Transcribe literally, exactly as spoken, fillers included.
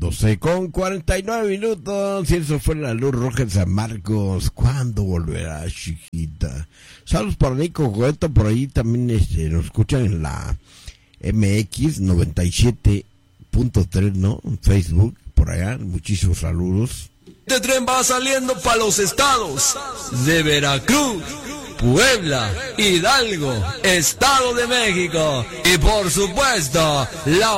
doce con cuarenta y nueve minutos. Y eso fue la luz roja en San Marcos. ¿Cuándo volverá, chiquita? Saludos para Nico Goeto. Por ahí también este, nos escuchan en la M X noventa y siete punto tres, ¿no? En Facebook, por allá. Muchísimos saludos. Este tren va saliendo para los estados de Veracruz, Puebla, Hidalgo, Estado de México y por supuesto la